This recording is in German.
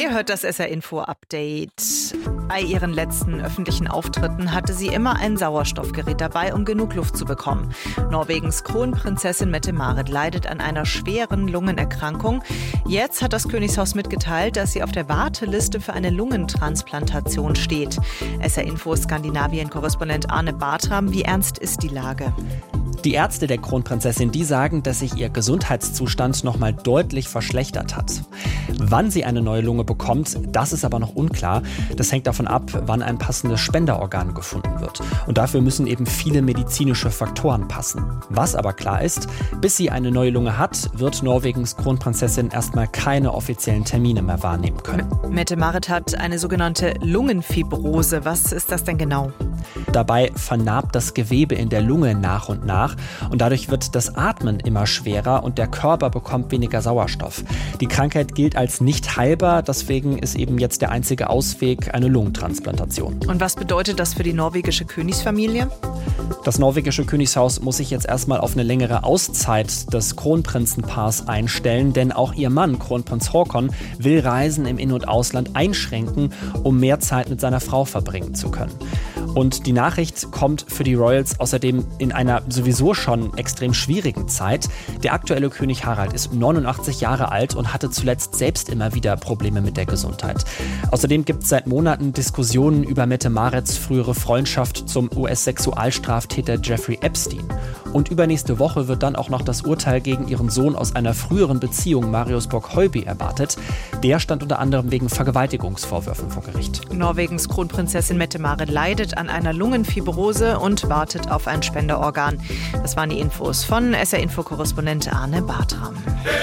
Ihr hört das SR-Info-Update. Bei ihren letzten öffentlichen Auftritten hatte sie immer ein Sauerstoffgerät dabei, um genug Luft zu bekommen. Norwegens Kronprinzessin Mette-Marit leidet an einer schweren Lungenerkrankung. Jetzt hat das Königshaus mitgeteilt, dass sie auf der Warteliste für eine Lungentransplantation steht. SR-Info-Skandinavien-Korrespondent Arne Bartram, wie ernst ist die Lage? Die Ärzte der Kronprinzessin, die sagen, dass sich ihr Gesundheitszustand nochmal deutlich verschlechtert hat. Wann sie eine neue Lunge bekommt, das ist aber noch unklar. Das hängt davon ab, wann ein passendes Spenderorgan gefunden wird. Und dafür müssen eben viele medizinische Faktoren passen. Was aber klar ist, bis sie eine neue Lunge hat, wird Norwegens Kronprinzessin erstmal keine offiziellen Termine mehr wahrnehmen können. Mette-Marit hat eine sogenannte Lungenfibrose. Was ist das denn genau? Dabei vernarbt das Gewebe in der Lunge nach und nach und dadurch wird das Atmen immer schwerer und der Körper bekommt weniger Sauerstoff. Die Krankheit gilt als nicht heilbar, deswegen ist eben jetzt der einzige Ausweg eine Lungentransplantation. Und was bedeutet das für die norwegische Königsfamilie? Das norwegische Königshaus muss sich jetzt erstmal auf eine längere Auszeit des Kronprinzenpaars einstellen, denn auch ihr Mann, Kronprinz Haakon, will Reisen im In- und Ausland einschränken, um mehr Zeit mit seiner Frau verbringen zu können. Und die Nachricht kommt für die Royals außerdem in einer sowieso schon extrem schwierigen Zeit. Der aktuelle König Harald ist 89 Jahre alt und hatte zuletzt selbst immer wieder Probleme mit der Gesundheit. Außerdem gibt es seit Monaten Diskussionen über Mette-Marits frühere Freundschaft zum US-Sexualstraftäter Jeffrey Epstein. Und übernächste Woche wird dann auch noch das Urteil gegen ihren Sohn aus einer früheren Beziehung, Marius Borg-Heuby, erwartet. Der stand unter anderem wegen Vergewaltigungsvorwürfen vor Gericht. Norwegens Kronprinzessin Mette-Marit leidet an einer Lungenfibrose und wartet auf ein Spenderorgan. Das waren die Infos von SR-Info-Korrespondent Arne Bartram.